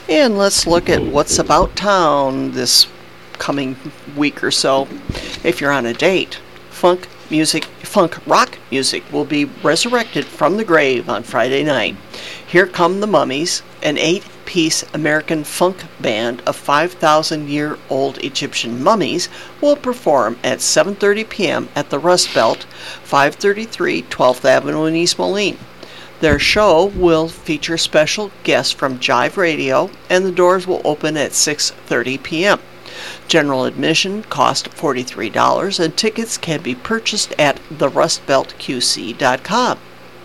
And let's look at what's about town this coming week or so. If you're on a date, funk rock music will be resurrected from the grave on Friday night. Here Come the Mummies, an 8-piece American funk band of 5,000-year-old Egyptian mummies, will perform at 7:30 p.m. at the Rust Belt, 533 12th Avenue in East Moline. Their show will feature special guests from Jive Radio, and the doors will open at 6:30 p.m. General admission costs $43, and tickets can be purchased at therustbeltqc.com.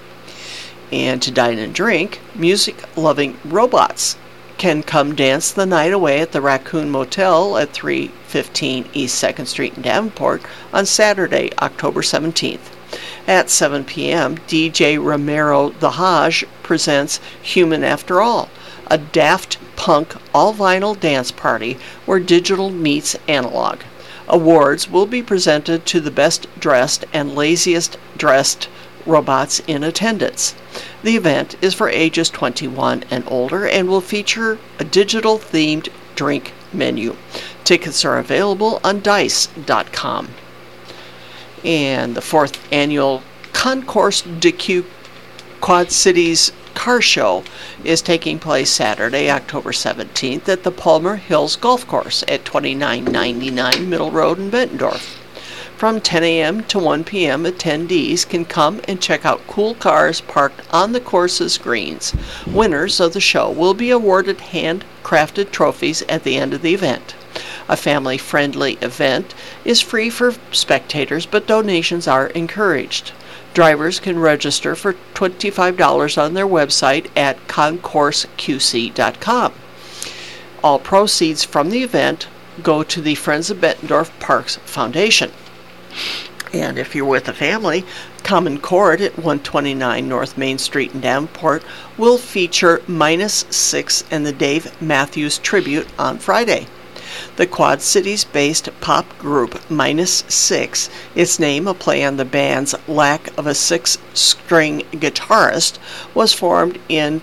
And to dine and drink, music-loving robots can come dance the night away at the Raccoon Motel at 315 East 2nd Street in Davenport on Saturday, October 17th. At 7 p.m., DJ Romero the Haj presents Human After All, a Daft Punk all-vinyl dance party where digital meets analog. Awards will be presented to the best dressed and laziest dressed robots in attendance. The event is for ages 21 and older and will feature a digital-themed drink menu. Tickets are available on dice.com. And the 4th annual Concours de Quad Cities Car Show is taking place Saturday, October 17th at the Palmer Hills Golf Course at 2999 Middle Road in Bettendorf. From 10 a.m. to 1 p.m., attendees can come and check out cool cars parked on the course's greens. Winners of the show will be awarded handcrafted trophies at the end of the event. A family-friendly event is free for spectators, but donations are encouraged. Drivers can register for $25 on their website at concoursqc.com. All proceeds from the event go to the Friends of Bettendorf Parks Foundation. And if you're with a family, Common Chord at 129 North Main Street in Davenport will feature Minus Six and the Dave Matthews Tribute on Friday. The Quad Cities-based pop group Minus Six, its name a play on the band's lack of a six-string guitarist, was formed in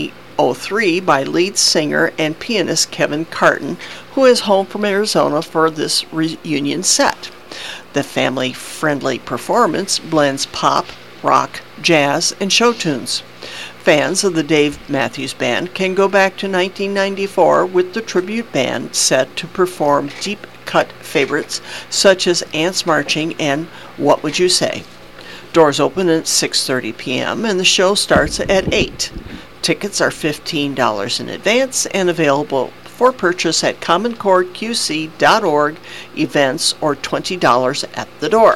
2003 by lead singer and pianist Kevin Carton, who is home from Arizona for this reunion set. The family-friendly performance blends pop, rock, jazz, and show tunes. Fans of the Dave Matthews Band can go back to 1994 with the tribute band set to perform deep-cut favorites such as Ants Marching and What Would You Say? Doors open at 6:30 p.m. and the show starts at 8. Tickets are $15 in advance and available for purchase at commonchordqc.org events or $20 at the door.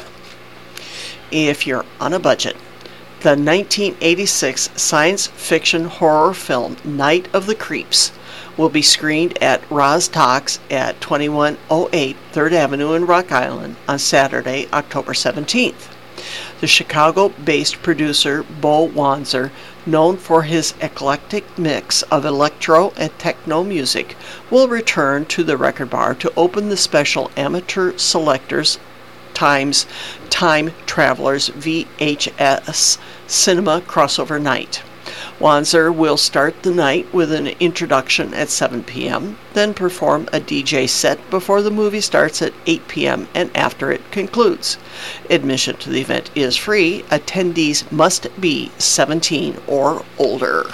If you're on a budget, the 1986 science fiction horror film Night of the Creeps will be screened at Roz Talks at 2108 3rd Avenue in Rock Island on Saturday, October 17th. The Chicago-based producer Bo Wanzer, known for his eclectic mix of electro and techno music, will return to the Record Bar to open the special Amateur Selectors Times Time Travelers VHS Cinema Crossover Night. Wanzer will start the night with an introduction at 7 p.m., then perform a DJ set before the movie starts at 8 p.m. and after it concludes. Admission to the event is free. Attendees must be 17 or older.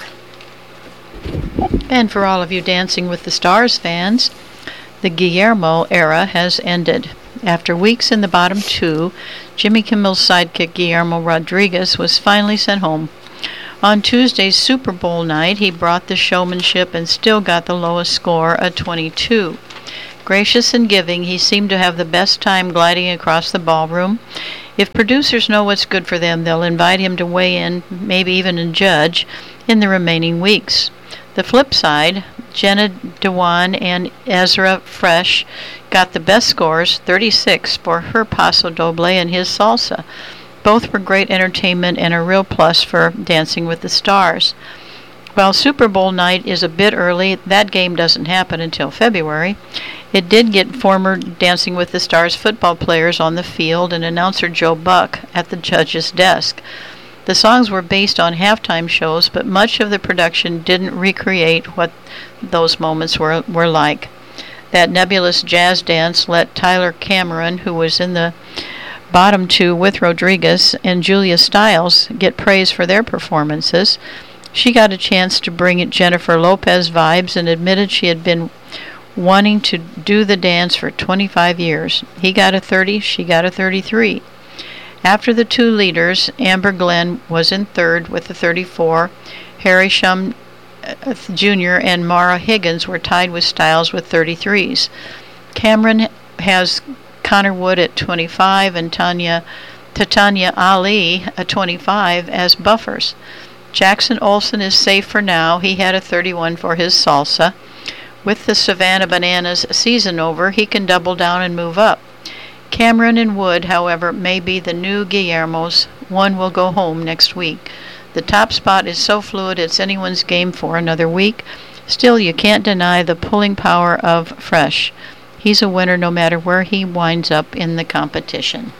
And for all of you Dancing with the Stars fans, the Guillermo era has ended. After weeks in the bottom two, Jimmy Kimmel's sidekick Guillermo Rodriguez was finally sent home. On Tuesday's Super Bowl night, he brought the showmanship and still got the lowest score, a 22. Gracious and giving, he seemed to have the best time gliding across the ballroom. If producers know what's good for them, they'll invite him to weigh in, maybe even a judge, in the remaining weeks. The flip side, Jenna Dewan and Ezra Fresh got the best scores, 36, for her Paso Doble and his salsa. Both were great entertainment and a real plus for Dancing with the Stars. While Super Bowl night is a bit early, that game doesn't happen until February. It did get former Dancing with the Stars football players on the field and announcer Joe Buck at the judge's desk. The songs were based on halftime shows, but much of the production didn't recreate what those moments were like. That nebulous jazz dance let Tyler Cameron, who was in the bottom two with Rodriguez, and Julia Stiles get praise for their performances. She got a chance to bring it Jennifer Lopez vibes and admitted she had been wanting to do the dance for 25 years. He got a 30, she got a 33. After the two leaders, Amber Glenn was in third with a 34. Harry Shum Jr. and Mara Higgins were tied with Stiles with 33s. Cameron has Connor Wood at 25 and Titania Ali at 25 as buffers. Jackson Olsen is safe for now. He had a 31 for his salsa. With the Savannah Bananas season over, he can double down and move up. Cameron and Wood, however, may be the new Guillermos. One will go home next week. The top spot is so fluid it's anyone's game for another week. Still, you can't deny the pulling power of Fresh. He's a winner no matter where he winds up in the competition.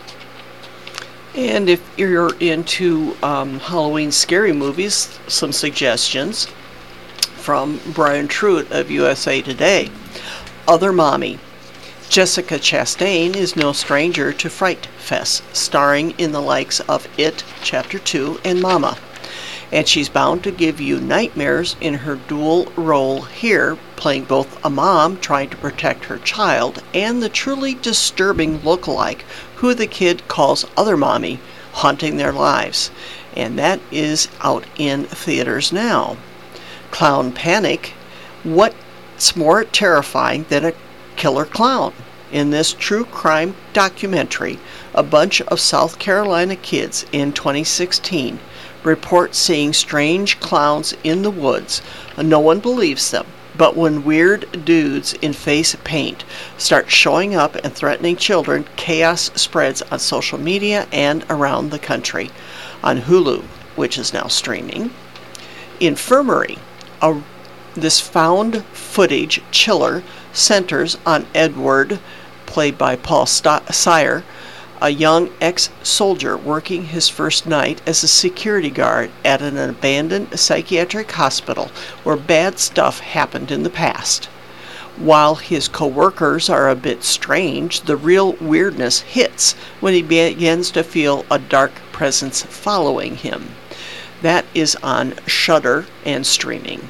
And if you're into Halloween scary movies, some suggestions from Brian Truitt of USA Today. Other Mommy. Jessica Chastain is no stranger to Fright Fest, starring in the likes of It, Chapter 2, and Mama. And she's bound to give you nightmares in her dual role here, playing both a mom trying to protect her child and the truly disturbing lookalike who the kid calls Other Mommy, haunting their lives. And that is out in theaters now. Clown Panic. What's more terrifying than a killer clown? In this true crime documentary, a bunch of South Carolina kids in 2016 report seeing strange clowns in the woods. No one believes them, but when weird dudes in face paint start showing up and threatening children, chaos spreads on social media and around the country. On Hulu, which is now streaming. Infirmary. This found footage chiller centers on Edward, played by Paul Sire, a young ex-soldier working his first night as a security guard at an abandoned psychiatric hospital where bad stuff happened in the past. While his co-workers are a bit strange, the real weirdness hits when he begins to feel a dark presence following him. That is on Shudder and streaming.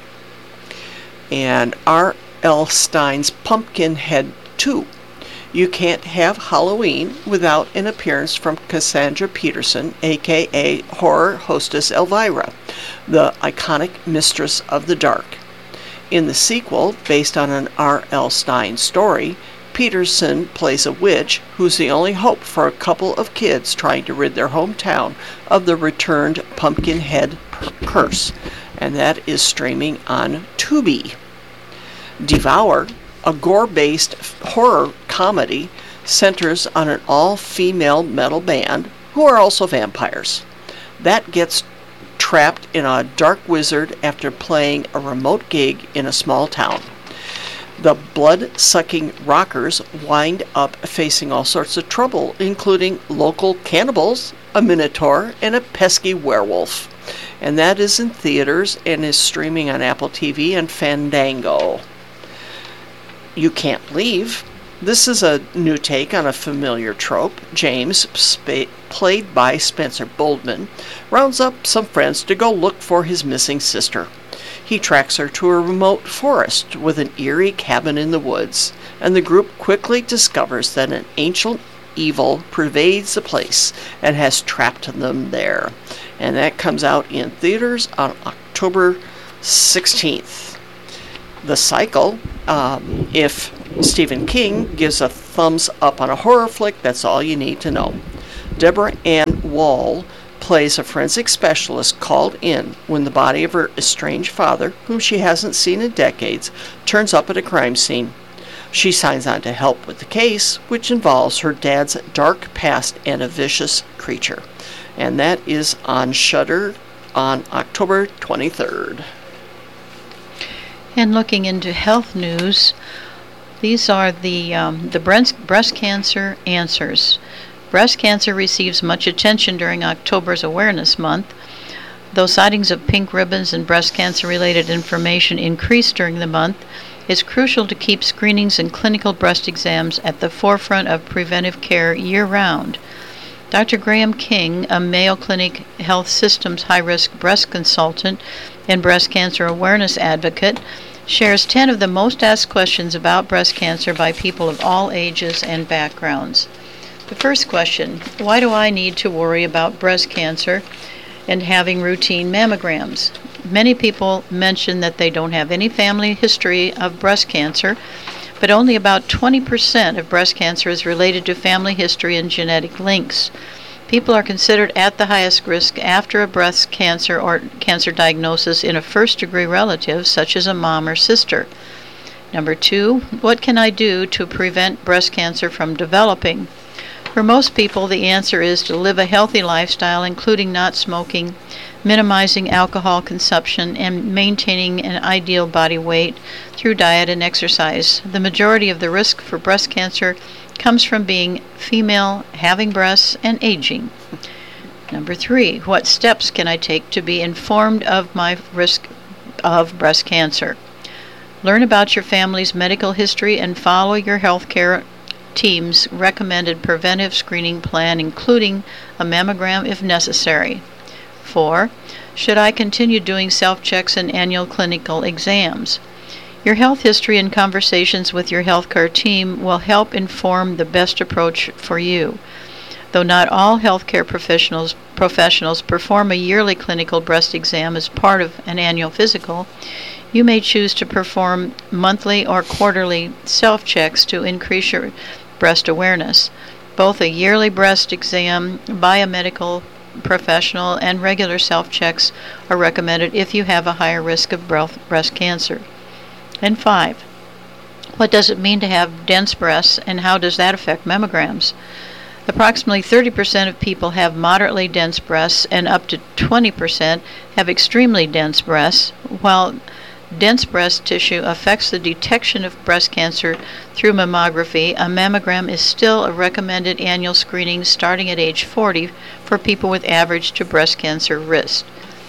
And R.L. Stein's Pumpkinhead 2. You can't have Halloween without an appearance from Cassandra Peterson, aka horror hostess Elvira, the iconic mistress of the dark. In the sequel, based on an R.L. Stein story, Peterson plays a witch who's the only hope for a couple of kids trying to rid their hometown of the returned Pumpkinhead curse, and that is streaming on Tubi. Devour, a gore-based horror comedy, centers on an all-female metal band who are also vampires. That gets trapped in a dark wizard after playing a remote gig in a small town. The blood-sucking rockers wind up facing all sorts of trouble, including local cannibals, a minotaur, and a pesky werewolf. And that is in theaters and is streaming on Apple TV and Fandango. You Can't Leave. This is a new take on a familiar trope. James, played by Spencer Boldman, rounds up some friends to go look for his missing sister. He tracks her to a remote forest with an eerie cabin in the woods, and the group quickly discovers that an ancient evil pervades the place and has trapped them there. And that comes out in theaters on October 16th. The Cycle. If Stephen King gives a thumbs up on a horror flick, that's all you need to know. Deborah Ann Wall plays a forensic specialist called in when the body of her estranged father, whom she hasn't seen in decades, turns up at a crime scene. She signs on to help with the case, which involves her dad's dark past and a vicious creature. And that is on Shudder on October 23rd. And looking into health news, these are the breast cancer answers. Breast cancer receives much attention during October's Awareness Month. Though sightings of pink ribbons and breast cancer-related information increase during the month, it's crucial to keep screenings and clinical breast exams at the forefront of preventive care year-round. Dr. Graham King, a Mayo Clinic Health Systems high-risk breast consultant and breast cancer awareness advocate, shares 10 of the most asked questions about breast cancer by people of all ages and backgrounds. The first question: why do I need to worry about breast cancer and having routine mammograms? Many people mention that they don't have any family history of breast cancer, but only about 20% of breast cancer is related to family history and genetic links. People are considered at the highest risk after a breast cancer or cancer diagnosis in a first-degree relative, such as a mom or sister. Number 2, what can I do to prevent breast cancer from developing? For most people, the answer is to live a healthy lifestyle, including not smoking, minimizing alcohol consumption, and maintaining an ideal body weight through diet and exercise. The majority of the risk for breast cancer comes from being female, having breasts, and aging. Number 3, what steps can I take to be informed of my risk of breast cancer? Learn about your family's medical history and follow your health care team's recommended preventive screening plan, including a mammogram if necessary. 4, should I continue doing self-checks and annual clinical exams? Your health history and conversations with your healthcare team will help inform the best approach for you. Though not all healthcare professionals perform a yearly clinical breast exam as part of an annual physical, you may choose to perform monthly or quarterly self-checks to increase your breast awareness. Both a yearly breast exam by a medical professional and regular self-checks are recommended if you have a higher risk of breast cancer. And 5, what does it mean to have dense breasts, and how does that affect mammograms? Approximately 30% of people have moderately dense breasts, and up to 20% have extremely dense breasts. While dense breast tissue affects the detection of breast cancer through mammography, a mammogram is still a recommended annual screening starting at age 40 for people with average to breast cancer risk.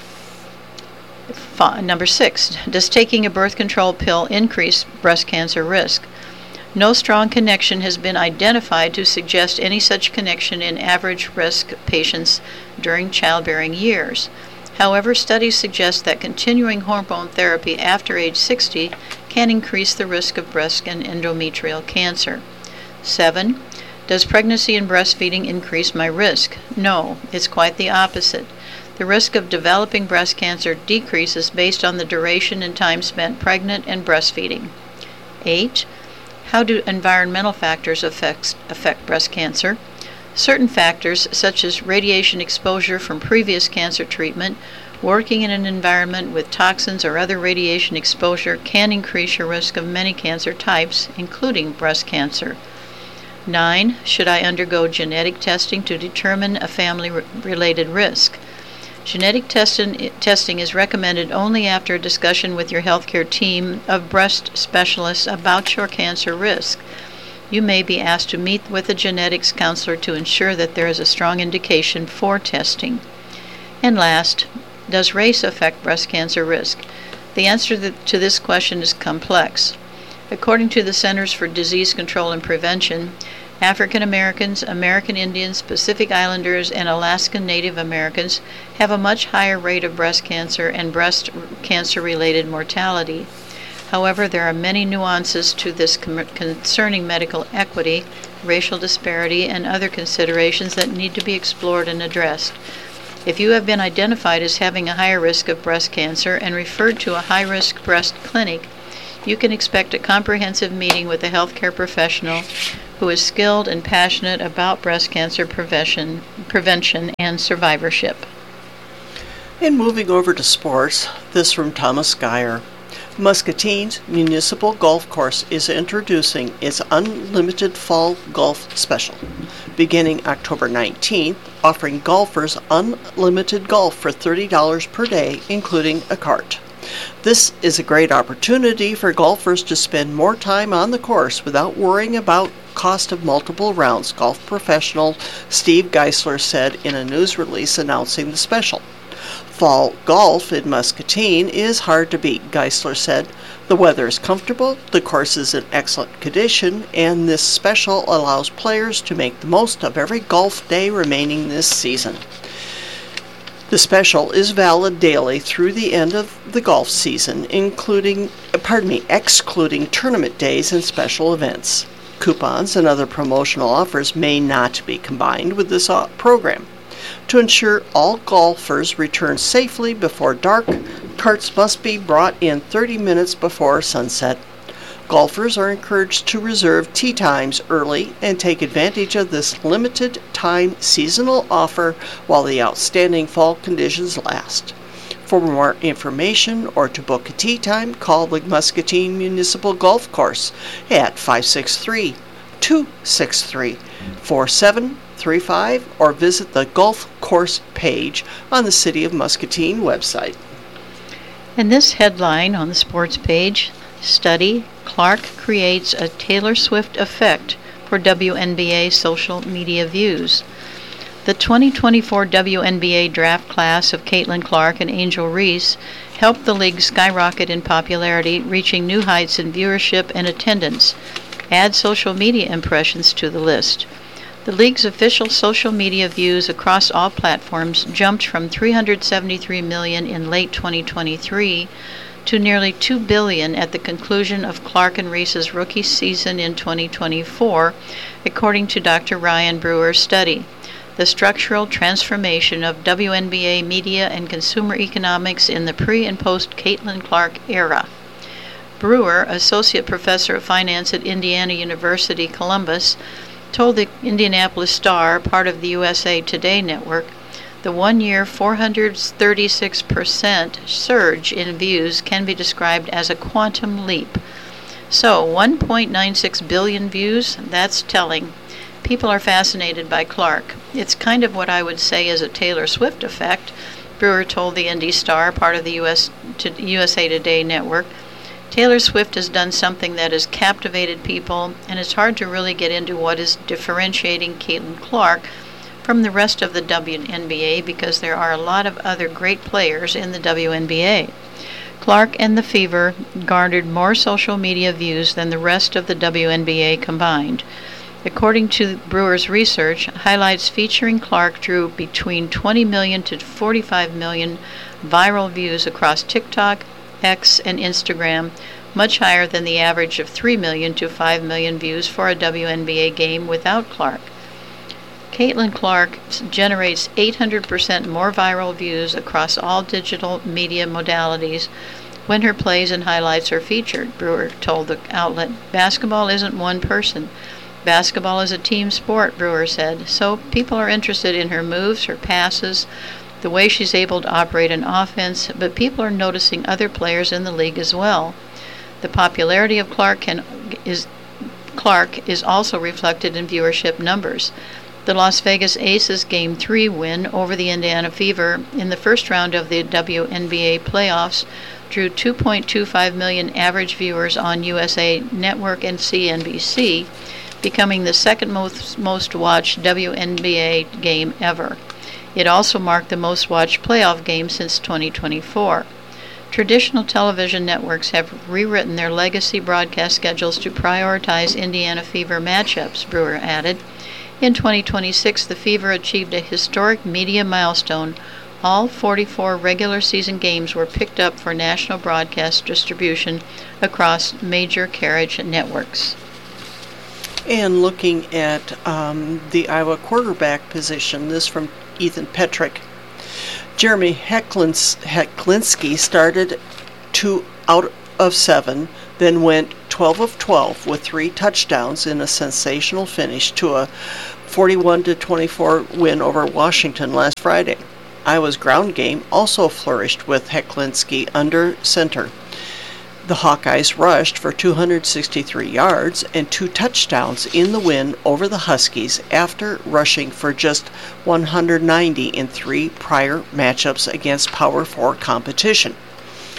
Number 6, does taking a birth control pill increase breast cancer risk? No strong connection has been identified to suggest any such connection in average risk patients during childbearing years. However, studies suggest that continuing hormone therapy after age 60 can increase the risk of breast and endometrial cancer. 7, does pregnancy and breastfeeding increase my risk? No, it's quite the opposite. The risk of developing breast cancer decreases based on the duration and time spent pregnant and breastfeeding. 8, how do environmental factors affect breast cancer? Certain factors, such as radiation exposure from previous cancer treatment, working in an environment with toxins or other radiation exposure, can increase your risk of many cancer types, including breast cancer. 9, should I undergo genetic testing to determine a family-related risk? Genetic testing is recommended only after a discussion with your healthcare team of breast specialists about your cancer risk. You may be asked to meet with a genetics counselor to ensure that there is a strong indication for testing. And last, does race affect breast cancer risk? The answer to this question is complex. According to the Centers for Disease Control and Prevention, African Americans, American Indians, Pacific Islanders, and Alaskan Native Americans have a much higher rate of breast cancer and breast cancer-related mortality. However, there are many nuances to this concerning medical equity, racial disparity, and other considerations that need to be explored and addressed. If you have been identified as having a higher risk of breast cancer and referred to a high-risk breast clinic, you can expect a comprehensive meeting with a healthcare professional who is skilled and passionate about breast cancer prevention and survivorship. And moving over to sports, this from Thomas Geyer. Muscatine's Municipal Golf Course is introducing its Unlimited Fall Golf Special, beginning October 19th, offering golfers unlimited golf for $30 per day, including a cart. This is a great opportunity for golfers to spend more time on the course without worrying about cost of multiple rounds, golf professional Steve Geisler said in a news release announcing the special. Fall golf in Muscatine is hard to beat, Geisler said. The weather is comfortable, the course is in excellent condition, and this special allows players to make the most of every golf day remaining this season. The special is valid daily through the end of the golf season, excluding tournament days and special events. Coupons and other promotional offers may not be combined with this program. To ensure all golfers return safely before dark, carts must be brought in 30 minutes before sunset. Golfers are encouraged to reserve tee times early and take advantage of this limited time seasonal offer while the outstanding fall conditions last. For more information or to book a tee time, call the Muscatine Municipal Golf Course at 563-263-4735 or visit the golf course page on the City of Muscatine website. And this headline on the sports page, study, Clark creates a Taylor Swift effect for WNBA social media views. The 2024 WNBA draft class of Caitlin Clark and Angel Reese helped the league skyrocket in popularity, reaching new heights in viewership and attendance. Add social media impressions to the list. The league's official social media views across all platforms jumped from 373 million in late 2023 to nearly 2 billion at the conclusion of Clark and Reese's rookie season in 2024, according to Dr. Ryan Brewer's study. The structural transformation of WNBA media and consumer economics in the pre- and post-Caitlin Clark era. Brewer, associate professor of finance at Indiana University, Columbus, told the Indianapolis Star, part of the USA Today network, the one-year 436% surge in views can be described as a quantum leap. So, 1.96 billion views, that's telling. People are fascinated by Clark. It's kind of what I would say is a Taylor Swift effect, Brewer told the Indy Star, part of the USA Today network. Taylor Swift has done something that has captivated people, and it's hard to really get into what is differentiating Caitlin Clark from the rest of the WNBA because there are a lot of other great players in the WNBA. Clark and the Fever garnered more social media views than the rest of the WNBA combined. According to Brewer's research, highlights featuring Clark drew between 20 million to 45 million viral views across TikTok, X, and Instagram, much higher than the average of 3 million to 5 million views for a WNBA game without Clark. Caitlin Clark generates 800% more viral views across all digital media modalities when her plays and highlights are featured, Brewer told the outlet. Basketball isn't one person. Basketball is a team sport, Brewer said, so people are interested in her moves, her passes, the way she's able to operate an offense, but people are noticing other players in the league as well. The popularity of Clark is also reflected in viewership numbers. The Las Vegas Aces Game 3 win over the Indiana Fever in the first round of the WNBA playoffs drew 2.25 million average viewers on USA Network and CNBC, becoming the second most watched WNBA game ever. It also marked the most watched playoff game since 2024. Traditional television networks have rewritten their legacy broadcast schedules to prioritize Indiana Fever matchups, Brewer added. In 2026, the Fever achieved a historic media milestone. All 44 regular season games were picked up for national broadcast distribution across major carriage networks. And looking at the Iowa quarterback position, this from Ethan Petrick. Jeremy Hecklinski started 2 out of 7, then went 12 of 12 with 3 touchdowns in a sensational finish to a 41-24 win over Washington last Friday. Iowa's ground game also flourished with Hecklinski under center. The Hawkeyes rushed for 263 yards and 2 touchdowns in the win over the Huskies after rushing for just 190 in 3 prior matchups against Power 4 competition.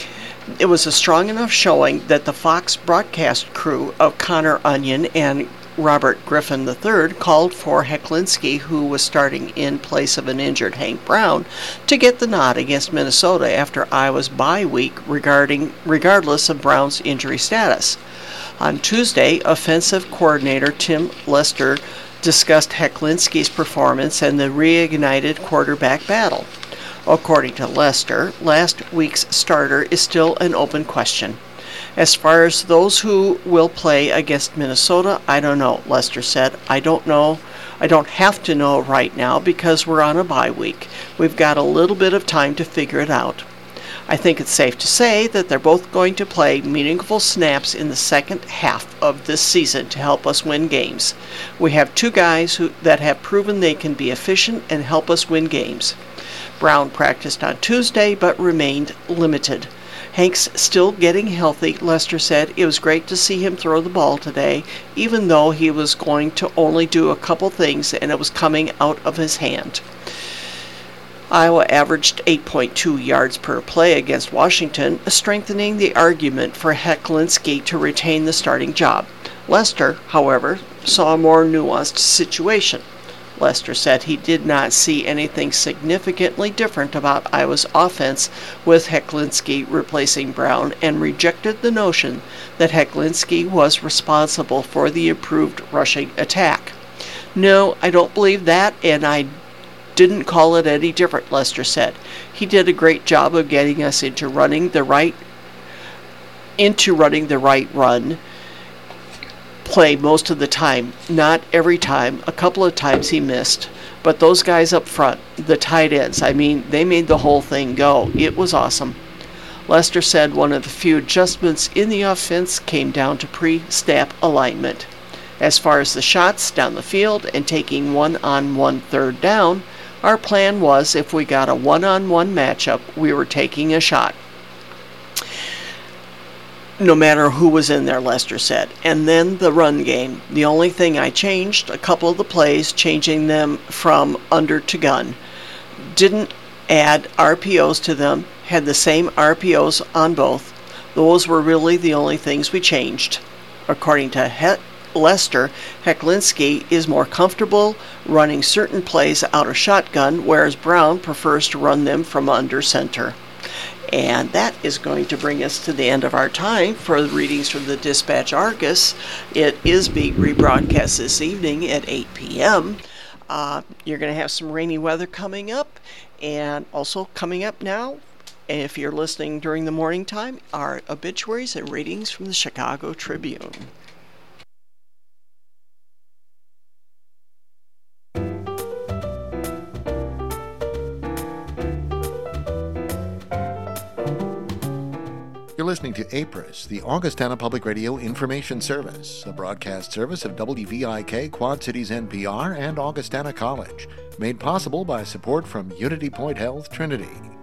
It was a strong enough showing that the Fox broadcast crew of Connor Onion and Robert Griffin III called for Hecklinski, who was starting in place of an injured Hank Brown, to get the nod against Minnesota after Iowa's bye week regardless of Brown's injury status. On Tuesday, offensive coordinator Tim Lester discussed Hecklinski's performance and the reignited quarterback battle. According to Lester, last week's starter is still an open question. As far as those who will play against Minnesota, I don't know, Lester said. I don't know. I don't have to know right now because we're on a bye week. We've got a little bit of time to figure it out. I think it's safe to say that they're both going to play meaningful snaps in the second half of this season to help us win games. We have two guys that have proven they can be efficient and help us win games. Brown practiced on Tuesday but remained limited. Hank's still getting healthy, Lester said. It was great to see him throw the ball today, even though he was going to only do a couple things and it was coming out of his hand. Iowa averaged 8.2 yards per play against Washington, strengthening the argument for Hecklinski to retain the starting job. Lester, however, saw a more nuanced situation. Lester said he did not see anything significantly different about Iowa's offense with Hecklinski replacing Brown and rejected the notion that Hecklinski was responsible for the improved rushing attack. No, I don't believe that, and I didn't call it any different, Lester said. He did a great job of getting us into running the right run play most of the time. Not every time. A couple of times he missed. But those guys up front, the tight ends, they made the whole thing go. It was awesome. Lester said one of the few adjustments in the offense came down to pre-snap alignment. As far as the shots down the field and taking one-on-one third down, our plan was if we got a one-on-one matchup, we were taking a shot. No matter who was in there, Lester said. And then the run game. The only thing I changed, a couple of the plays, changing them from under to gun. Didn't add RPOs to them, had the same RPOs on both. Those were really the only things we changed. According to Lester, Hecklinski is more comfortable running certain plays out of shotgun, whereas Brown prefers to run them from under center. And that is going to bring us to the end of our time for the readings from the Dispatch-Argus. It is being rebroadcast this evening at 8 p.m. You're going to have some rainy weather coming up, and also coming up now, if you're listening during the morning time, are obituaries and readings from the Chicago Tribune. You're listening to APRIS, the Augustana Public Radio Information Service, a broadcast service of WVIK, Quad Cities NPR, and Augustana College, made possible by support from Unity Point Health Trinity.